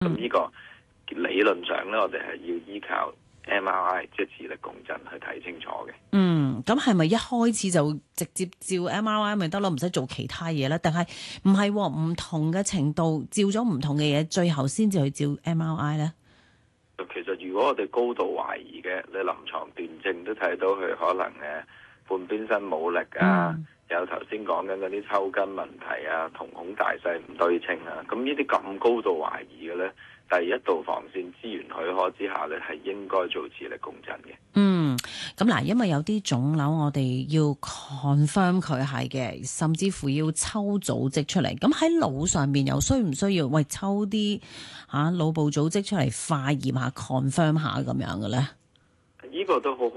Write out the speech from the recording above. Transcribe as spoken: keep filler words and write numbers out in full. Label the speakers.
Speaker 1: 咁呢個理論上咧，我哋係要依靠 M R I 即係磁力共振去睇清楚嘅。
Speaker 2: 嗯，咁係咪一開始就直接照 M R I 咪得咯，唔使做其他嘢咧？定係唔係唔同嘅程度照咗唔同嘅嘢，最後先至去照 M R I 咧？
Speaker 1: 其實如果我哋高度懷疑嘅，你臨床斷症都睇到佢可能誒半邊身冇力啊，
Speaker 2: 嗯、
Speaker 1: 有頭先講緊嗰啲抽筋問題啊，瞳孔大細唔對稱啊，咁呢啲咁高度懷疑嘅咧，第一道防線資源許可之下咧，係應該做磁力共振嘅。
Speaker 2: 嗯，咁嗱，因為有啲腫瘤我哋要 confirm 佢係嘅，甚至乎要抽組織出嚟。咁喺腦上面又需唔需要喂抽啲吓腦部組織出嚟化驗下 confirm 下咁樣嘅咧？
Speaker 1: 呢個都好好